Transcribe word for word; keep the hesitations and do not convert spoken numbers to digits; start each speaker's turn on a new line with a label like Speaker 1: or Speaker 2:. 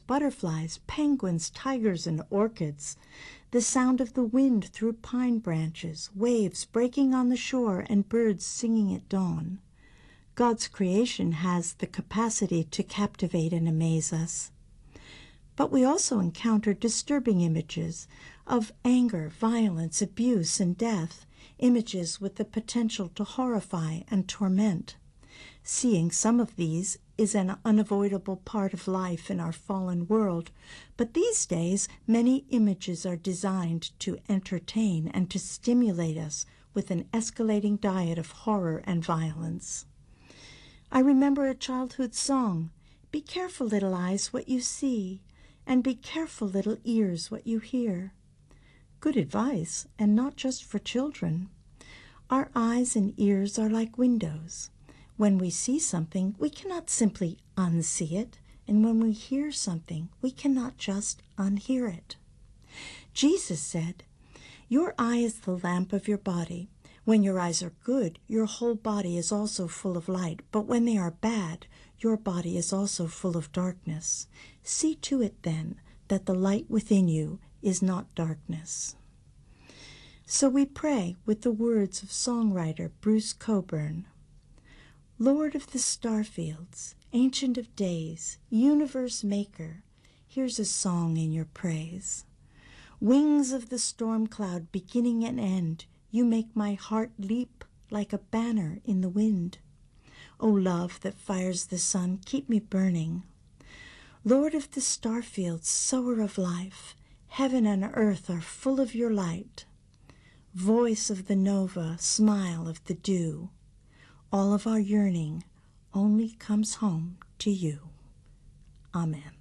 Speaker 1: butterflies, penguins, tigers, and orchids, the sound of the wind through pine branches, waves breaking on the shore, and birds singing at dawn. God's creation has the capacity to captivate and amaze us. But we also encounter disturbing images of anger, violence, abuse, and death, images with the potential to horrify and torment. Seeing some of these is an unavoidable part of life in our fallen world, but these days many images are designed to entertain and to stimulate us with an escalating diet of horror and violence. I remember a childhood song, "Be careful, little eyes, what you see, and be careful, little ears, what you hear." Good advice, and not just for children. Our eyes and ears are like windows. When we see something, we cannot simply unsee it, and when we hear something, we cannot just unhear it. Jesus said, "Your eye is the lamp of your body. When your eyes are good, your whole body is also full of light, but when they are bad, your body is also full of darkness. See to it, then, that the light within you is not darkness." So we pray with the words of songwriter Bruce Cockburn. Lord of the starfields, Ancient of days, universe maker, here's a song in your praise. Wings of the storm cloud, beginning and end, you make my heart leap like a banner in the wind. O love that fires the sun, keep me burning. Lord of the starfields, sower of life, heaven and earth are full of your light. Voice of the nova, smile of the dew, all of our yearning only comes home to you. Amen.